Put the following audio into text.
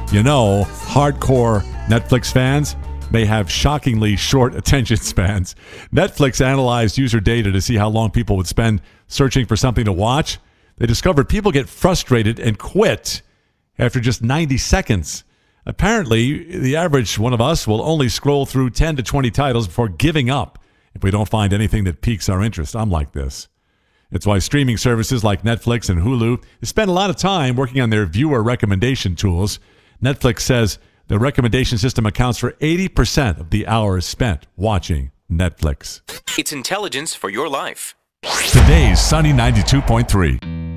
You know, hardcore Netflix fans may have shockingly short attention spans. Netflix analyzed user data to see how long people would spend searching for something to watch. They discovered people get frustrated and quit after just 90 seconds. Apparently, the average one of us will only scroll through 10 to 20 titles before giving up if we don't find anything that piques our interest. I'm like this. It's why streaming services like Netflix and Hulu spend a lot of time working on their viewer recommendation tools. Netflix says the recommendation system accounts for 80% of the hours spent watching Netflix. It's intelligence for your life. Today's Sunny 92.3.